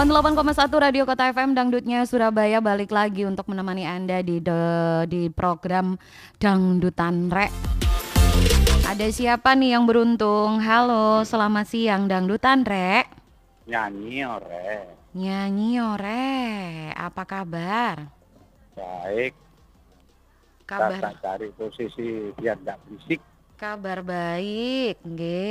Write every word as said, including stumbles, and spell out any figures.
delapan koma satu Radio Kota F M Dangdutnya Surabaya balik lagi untuk menemani Anda di de, di program Dangdutan Rek. Ada siapa nih yang beruntung? Halo, selamat siang Dangdutan Rek. Nyanyi ore. Nyanyi ore. Apa kabar? Baik. Kabar Kita cari posisi biar nggak berisik. kabar baik, nggih.